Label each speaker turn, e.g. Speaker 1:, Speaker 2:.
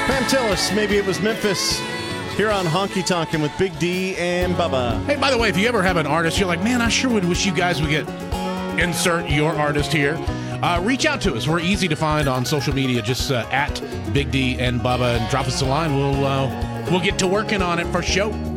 Speaker 1: Pam Tillis, maybe it was Memphis, here on Honky Tonkin' with Big D and Bubba.
Speaker 2: Hey, by the way, if you ever have an artist, you're like, man, I sure would wish you guys would get insert your artist here. Reach out to us. We're easy to find on social media. Just at Big D and Bubba and drop us a line. We'll get to working on it for show.